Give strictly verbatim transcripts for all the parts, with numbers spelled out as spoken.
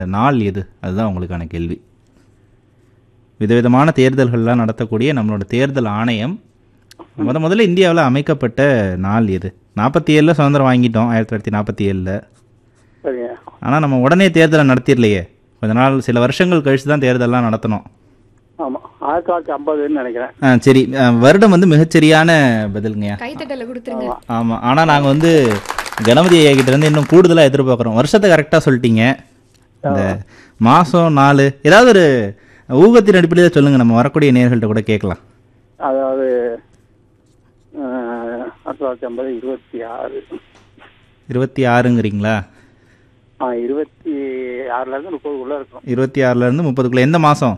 நாள் எது? அதுதான் உங்களுக்கான கேள்வி. விதவிதமான தேர்தல்கள்லாம் நடத்தக்கூடிய நம்மளோட தேர்தல் ஆணையம் முத முதல்ல இந்தியாவில் அமைக்கப்பட்ட நாள் எது? நாற்பத்தி ஏழில் சுதந்திரம் வாங்கிட்டோம், ஆயிரத்தி தொள்ளாயிரத்தி நாற்பத்தி ஏழில். சரிங்க. ஆனால் நம்ம உடனே தேர்தலை நடத்திடலையே, கொஞ்ச நாள் சில வருஷங்கள் கழிச்சு தான் தேர்தலெலாம் நடத்தணும். ஆமாம், ஆயிரத்தி தொள்ளாயிரத்தி ஐம்பதுன்னு நினைக்கிறேன். ஆ சரி, அஹ், வருடம் வந்து மிகச்சரியான பதிலுங்கய்யா. கைத்தட்டல கொடுத்துருங்க. ஆமாம், ஆனால் நாங்கள் வந்து கணபதி ஐயா கிட்ட இருந்து இன்னும் கூடுதலாக எதிர்பார்க்குறோம். வருஷத்தை கரெக்டாக சொல்லிட்டீங்க, இந்த மாதம் நாலு ஏதாவது ஒரு ஊகத்தின் அடிப்படையில் சொல்லுங்கள், நம்ம வரக்கூடிய நேர்கள்ட்ட கூட கேட்கலாம். அதாவது அஹ், ஆயிரத்தி தொள்ளாயிரத்தி ஐம்பது இருபத்தி ஆறு இருபத்தி ஆறுங்கிறீங்களா? ஆ இருபத்தி ஆறுலேருந்து முப்பதுக்குள்ளே இருக்கும். இருபத்தி ஆறுலேருந்து முப்பதுக்குள்ளே எந்த மாதம்?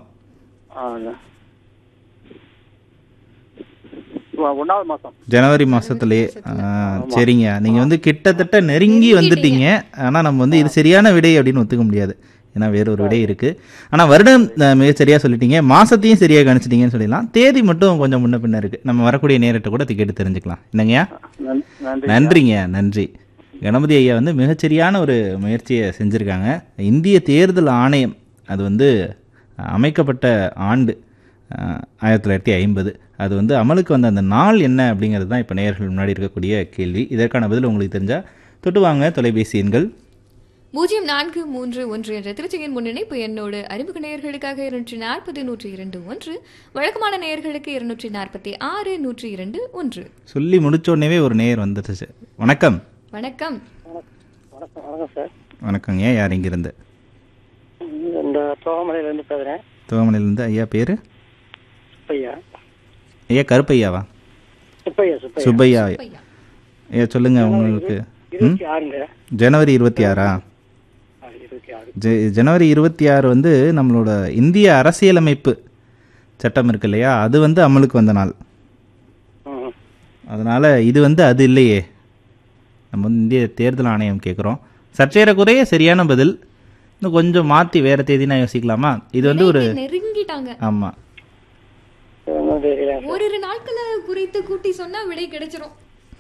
ஒன்றாவது மாதம், ஜனவரி மாதத்துலேயே. சரிங்க, நீங்கள் வந்து கிட்டத்தட்ட நெருங்கி வந்துட்டீங்க. ஆனால் நம்ம வந்து இது சரியான விடை அப்படின்னு ஒத்துக்க முடியாது, ஏன்னா வேற ஒரு விடை இருக்குது. ஆனால் வருடம் அஹ், மிக சரியாக சொல்லிட்டீங்க, மாதத்தையும் சரியாக கணிச்சிட்டிங்கன்னு சொல்லிடலாம். தேதி மட்டும் கொஞ்சம் முன்ன பின்ன இருக்குது, நம்ம வரக்கூடிய நேரத்தை கூட கேட்டு தெரிஞ்சுக்கலாம். என்னங்கய்யா? நன்- நன்றி. நன்றிங்க, நன்றி. கணபதி ஐயா வந்து மிகச்சரியான ஒரு முயற்சியை செஞ்சுருக்காங்க. இந்திய தேர்தல் ஆணையம் அது வந்து அமைக்கப்பட்ட ஆண்டு அஹ், ஆயிரத்தி தொள்ளாயிரத்தி ஐம்பது. அது வந்து அமலுக்கு வந்த அந்த நாள் என்ன அப்படிங்கிறது தான் இப்போ நேயர்கள் முன்னாடி இருக்கக்கூடிய கேள்வி. இதற்கான பதில் உங்களுக்கு தெரிஞ்சால் தொட்டு வாங்க தொலைபேசி எண்கள் பூஜ்ஜியம் நான்கு மூன்று ஒன்று என்ற திருச்சியின் முன்னிணைப்பு எண்ணோடு அறிமுக நேயர்களுக்காக இருநூற்றி நாற்பது நூற்றி இரண்டு ஒன்று, வழக்கமான நேயர்களுக்கு இருநூற்றி நாற்பத்தி ஆறு நூற்றி இரண்டு ஒன்று. சொல்லி முடிச்சோடனே ஒரு நேயர் வந்துருச்சு. வணக்கம். வணக்கம். வணக்கம் வணக்கம் சார். வணக்கங்க, யார் இங்கிருந்து? இந்த தோகமலையிலேருந்து பேசுகிறேன். தோமணிலேருந்து. ஐயா பேர்? சுப்பையா. ஐயா கருப்பையாவா? சுப்பையா சுப்பையா சுப்பையா. ஐயா. ஐயா சொல்லுங்கள், உங்களுக்கு இருபத்தி ஆறுங்க. ஜனவரி இருபத்தி ஆறா? ஆ, இருபத்தி ஆறு. ஜ- ஜனவரி இருபத்தி ஆறு வந்து நம்மளோட இந்திய அரசியலமைப்பு சட்டம் இருக்கு இல்லையா, அது வந்து அமலுக்கு வந்த நாள். ம். அதனால் இது வந்து அது இல்லையே, நம்ம வந்து இந்திய தேர்தல் ஆணையம் கேட்குறோம். சற்றேறக்குறைய சரியான பதில். இன்னும் கொஞ்சம் மாற்றி வேறு தேதினா யோசிக்கலாமா? இது வந்து ஒரு நெருங்கிட்டாங்க. ஆமாம், ஒன்றும் தெரியல. ஓரிரு நாட்களை குறித்து கூட்டி சொன்னா விடை கிடைச்சிரும்.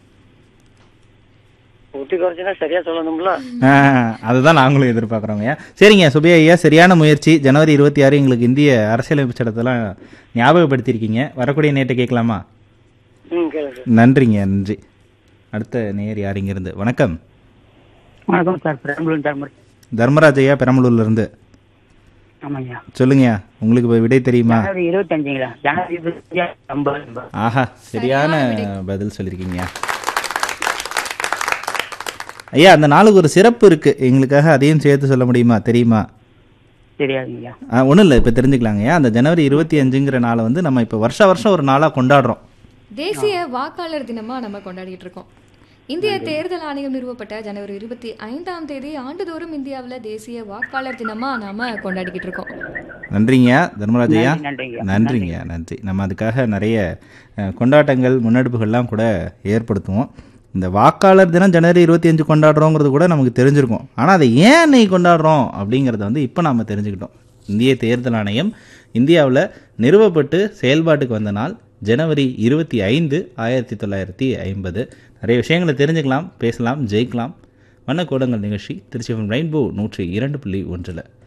ஊட்டி குறைச்சினா சரியா சொல்லணும்ல. அதுதான் நாங்களும் எதிர்பார்க்குறோங்க. சரிங்க சுபையா ஐயா, சரியான முயற்சி. ஜனவரி இருபத்தி ஆறு எங்களுக்கு இந்திய அரசியலமைப்பு சட்டத்தெல்லாம் ஞாபகப்படுத்தியிருக்கீங்க. வரக்கூடிய நேற்றை கேட்கலாமா? ம் கேளுங்க. நன்றிங்க, நன்றி. அடுத்த நேயர் யார் இங்கிருந்து? வணக்கம். வணக்கம் சார், பெரம்பலூர் தர்மர். தர்மராஜ் ஐயா பெரம்பலூர்லேருந்து. ஆமாங்கய்யா. சொல்லுங்கய்யா, உங்களுக்கு இப்போ விடை தெரியுமா? ஜனவரி இருபத்தஞ்சுங்களா? ஜனவரி இருபத்தி ஐம்பது. ஆஹா, சரியான பதில் சொல்லியிருக்கீங்க ஐயா. அந்த நாளுக்கு ஒரு சிறப்பு இருக்குது, எங்களுக்காக அதையும் சேர்த்து சொல்ல முடியுமா? தெரியுமா? தெரியாதுங்கய்யா. ஒன்றும் இல்லை, இப்போ தெரிஞ்சுக்கலாங்கய்யா. அந்த ஜனவரி இருபத்தி அஞ்சுங்கிற நாளை வந்து நம்ம இப்போ வருஷ வருஷம் ஒரு நாளாக கொண்டாடுறோம். தேசிய வாக்காளர் தினமா நம்ம கொண்டாடிட்டு இருக்கோம். இந்திய தேர்தல் ஆணையம் நிறுவப்பட்ட ஜனவரி இருபத்தி ஐந்தாம் தேதி ஆண்டுதோறும் இந்தியாவில் தேசிய வாக்காளர் தினமா நாம கொண்டாடிக்கிட்டு இருக்கோம். நன்றிங்க தர்மராஜ் ஐயா. நன்றிங்க. நன்றிங்க, நன்றி. நம்ம அதுக்காக நிறைய அஹ், கொண்டாட்டங்கள் முன்னெடுப்புகள்லாம் கூட ஏற்படுத்துவோம். இந்த வாக்காளர் தினம் ஜனவரி இருபத்தி அஞ்சு கொண்டாடுறோங்கிறது கூட நமக்கு தெரிஞ்சிருக்கும். ஆனால் அதை ஏன் இன்னைக்கு கொண்டாடுறோம் அப்படிங்கிறத வந்து இப்போ நாம் தெரிஞ்சுக்கிட்டோம். இந்திய தேர்தல் ஆணையம் இந்தியாவில் நிறுவப்பட்டு செயல்பாட்டுக்கு வந்த நாள் ஜனவரி இருபத்தி ஐந்து ஆயிரத்தி தொள்ளாயிரத்தி ஐம்பது. நிறைய விஷயங்களை தெரிஞ்சுக்கலாம், பேசலாம், ஜெயிக்கலாம். வண்ணக்கோலங்கள் நிகழ்ச்சி திருச்சி ரெயின்போ நூற்றி இரண்டு புள்ளி ஒன்றில்.